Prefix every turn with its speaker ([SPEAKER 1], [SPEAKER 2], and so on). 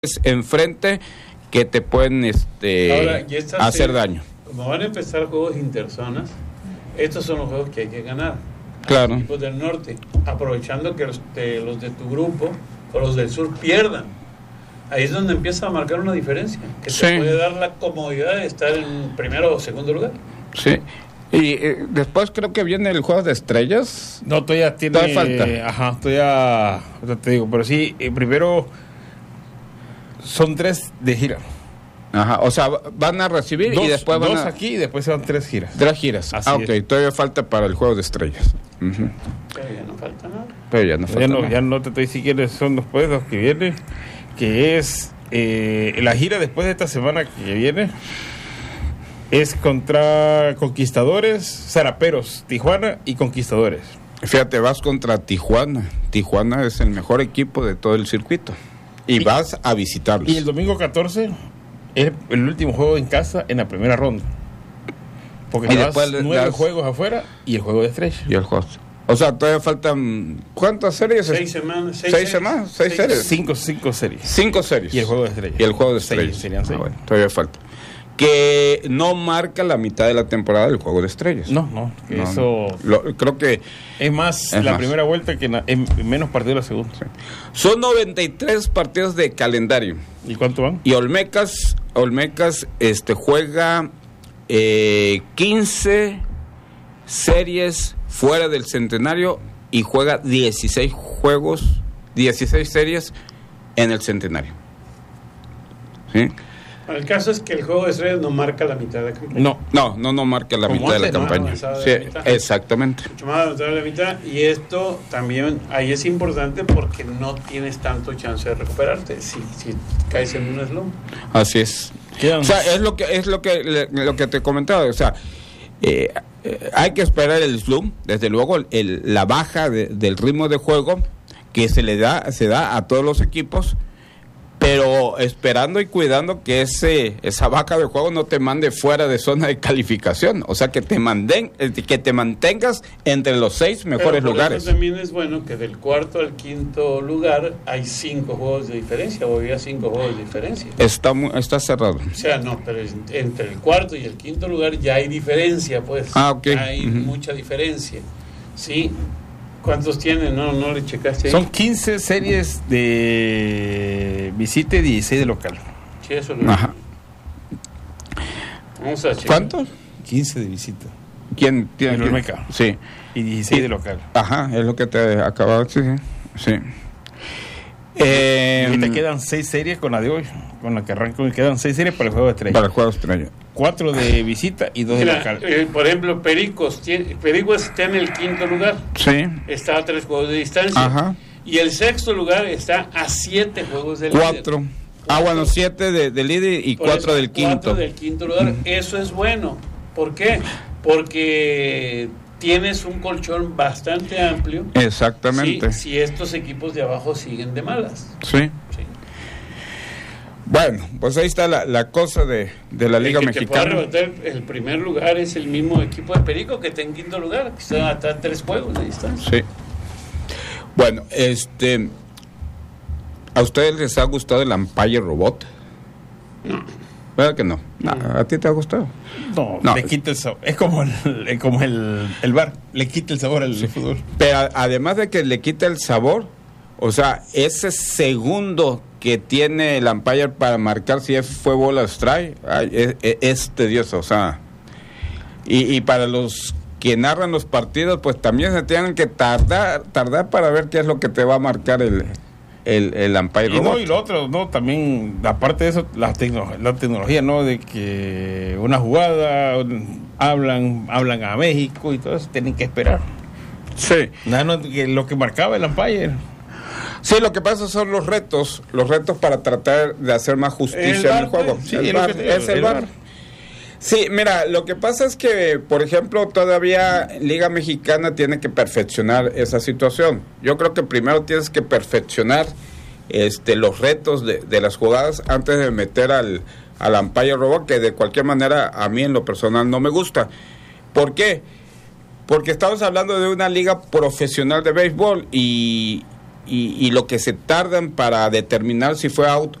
[SPEAKER 1] enfrente que te pueden
[SPEAKER 2] Ahora,
[SPEAKER 1] hacer daño.
[SPEAKER 2] Como van a empezar juegos interzonas, estos son los juegos que hay que ganar.
[SPEAKER 1] Claro.
[SPEAKER 2] A los equipos del norte, aprovechando que los de tu grupo o los del sur pierdan. Ahí es donde empieza a marcar una diferencia, que
[SPEAKER 1] Sí.
[SPEAKER 2] te puede dar la comodidad de estar en primero o segundo lugar.
[SPEAKER 1] Sí. Y después creo que viene el juego de estrellas.
[SPEAKER 3] No, todavía tiene...
[SPEAKER 1] Todavía falta.
[SPEAKER 3] Ajá, todavía... ahorita te digo, pero sí, primero son 3 de gira.
[SPEAKER 1] Ajá, o sea, van a recibir y después van
[SPEAKER 3] dos
[SPEAKER 1] a...
[SPEAKER 3] aquí y después se van 3 giras.
[SPEAKER 1] 3 giras.
[SPEAKER 3] Así
[SPEAKER 1] Ok,
[SPEAKER 3] es.
[SPEAKER 1] todavía falta para el juego de estrellas. Ujú.
[SPEAKER 2] Pero ya no falta nada.
[SPEAKER 1] Pero ya no falta nada.
[SPEAKER 3] Ya no te estoy diciendo quiénes son después los que vienen, que es la gira después de esta semana que viene. Es contra Conquistadores, Zaraperos, Tijuana y Conquistadores.
[SPEAKER 1] Fíjate, vas contra Tijuana. Tijuana es el mejor equipo de todo el circuito. Y vas a visitarlos.
[SPEAKER 3] Y el domingo 14 es el último juego en casa en la primera ronda. Porque
[SPEAKER 1] Y
[SPEAKER 3] te
[SPEAKER 1] después
[SPEAKER 3] vas 9
[SPEAKER 1] das-
[SPEAKER 3] juegos afuera y el juego de estrella.
[SPEAKER 1] Y el juego. O sea, todavía faltan... ¿Cuántas series?
[SPEAKER 2] 6 semanas.
[SPEAKER 1] 6 semanas, 6 series.
[SPEAKER 3] 5 series.
[SPEAKER 1] 5 series.
[SPEAKER 3] Y el juego de estrella.
[SPEAKER 1] Y el juego de
[SPEAKER 3] Seis,
[SPEAKER 1] estrellas.
[SPEAKER 3] serían 6.
[SPEAKER 1] Bueno, todavía falta. Que no marca la mitad de la temporada del juego de estrellas.
[SPEAKER 3] No, que
[SPEAKER 1] No,
[SPEAKER 3] eso
[SPEAKER 1] creo que
[SPEAKER 3] es más
[SPEAKER 1] Es
[SPEAKER 3] la
[SPEAKER 1] más.
[SPEAKER 3] primera vuelta que menos partido la segunda.
[SPEAKER 1] son 93 partidos de calendario.
[SPEAKER 3] ¿Y cuánto van?
[SPEAKER 1] Y Olmecas juega 15 series fuera del centenario y juega 16 series en el centenario. ¿Sí?
[SPEAKER 2] El caso es que el juego de estrellas no marca la mitad de la campaña.
[SPEAKER 1] No marca la
[SPEAKER 3] Como
[SPEAKER 1] mitad de la
[SPEAKER 3] antes, ¿no?
[SPEAKER 1] campaña.
[SPEAKER 2] Avanzada de
[SPEAKER 1] Sí,
[SPEAKER 2] la mitad.
[SPEAKER 1] exactamente.
[SPEAKER 2] Mucho más avanzada de la mitad. Y esto también ahí es importante porque no tienes tanto chance de recuperarte si caes en un slump.
[SPEAKER 1] Así es.
[SPEAKER 3] Quedan-
[SPEAKER 1] O sea, es lo que te comentaba, o sea, hay que esperar el slump, desde luego la baja del ritmo de juego que se da a todos los equipos, pero esperando y cuidando que esa baja de juego no te mande fuera de zona de calificación, o sea, que te mantengas entre los 6 mejores
[SPEAKER 2] Pero por
[SPEAKER 1] lugares.
[SPEAKER 2] eso también es bueno que del cuarto al quinto lugar hay 5 juegos de diferencia, o había 5 juegos de diferencia.
[SPEAKER 1] Está cerrado.
[SPEAKER 2] O sea, no, pero entre el cuarto y el quinto lugar ya hay diferencia, pues.
[SPEAKER 1] Ok.
[SPEAKER 2] Hay mucha diferencia. Sí. ¿Cuántos tienen? No le checaste ahí.
[SPEAKER 3] Son 15 series de visita y 16 de local.
[SPEAKER 2] Sí, eso lo...
[SPEAKER 1] Ajá.
[SPEAKER 2] Vamos a checar.
[SPEAKER 1] ¿Cuántos?
[SPEAKER 3] 15 de visita
[SPEAKER 1] ¿Quién tiene?
[SPEAKER 3] El Olmeca.
[SPEAKER 1] Sí.
[SPEAKER 3] y 16 de local.
[SPEAKER 1] Ajá, es lo que te acababa de decir. Sí.
[SPEAKER 3] Y te quedan 6 series con la de hoy, con la que arranco, y quedan 6 series para el juego de estrella.
[SPEAKER 1] Para el juego estrella.
[SPEAKER 3] 4 de visita y 2 de
[SPEAKER 2] Mira,
[SPEAKER 3] local.
[SPEAKER 2] por ejemplo, Pericos está en el quinto lugar.
[SPEAKER 1] Sí.
[SPEAKER 2] Está a 3 juegos de distancia.
[SPEAKER 1] Ajá.
[SPEAKER 2] Y el sexto lugar está a 7 juegos del líder.
[SPEAKER 1] 4. Bueno, 7 de líder y
[SPEAKER 2] Por
[SPEAKER 1] 4
[SPEAKER 2] eso,
[SPEAKER 1] del quinto.
[SPEAKER 2] 4 del quinto lugar. Eso es bueno. ¿Por qué? Porque tienes un colchón bastante amplio.
[SPEAKER 1] Exactamente.
[SPEAKER 2] Si estos equipos de abajo siguen de malas.
[SPEAKER 1] Sí.
[SPEAKER 2] Sí.
[SPEAKER 1] Bueno, pues ahí está la cosa de la Liga
[SPEAKER 2] El que pueda
[SPEAKER 1] Mexicana.
[SPEAKER 2] arrebatar el primer lugar es el mismo equipo de Perico que está en quinto lugar, que está a 3 juegos de distancia.
[SPEAKER 1] Sí. Bueno, ¿a ustedes les ha gustado el Empire Robot?
[SPEAKER 2] No.
[SPEAKER 1] ¿Verdad que no? ¿A ti te ha gustado? No.
[SPEAKER 3] Le quita el sabor. Es como el bar, le quita el sabor al fútbol.
[SPEAKER 1] Pero además de que le quita el sabor, o sea, ese segundo que tiene el umpire para marcar si fue bola o strike, es tedioso, o sea, y para los que narran los partidos, pues también se tienen que tardar para ver qué es lo que te va a marcar el umpire
[SPEAKER 3] Y
[SPEAKER 1] robot.
[SPEAKER 3] y lo otro, también, aparte de eso, la tecnología, de que una jugada, hablan a México y todo eso, tienen que esperar.
[SPEAKER 1] Sí.
[SPEAKER 3] Lo que marcaba el umpire.
[SPEAKER 1] Sí, lo que pasa son los retos para tratar de hacer más justicia en el juego.
[SPEAKER 3] Sí,
[SPEAKER 1] El
[SPEAKER 3] es lo
[SPEAKER 1] VAR,
[SPEAKER 3] que te digo,
[SPEAKER 1] es el
[SPEAKER 3] el
[SPEAKER 1] VAR.
[SPEAKER 3] VAR.
[SPEAKER 1] Sí, mira, lo que pasa es que, por ejemplo, todavía Liga Mexicana tiene que perfeccionar esa situación. Yo creo que primero tienes que perfeccionar los retos de las jugadas antes de meter al umpire robot, que de cualquier manera a mí en lo personal no me gusta. ¿Por qué? Porque estamos hablando de una liga profesional de béisbol y lo que se tardan para determinar si fue out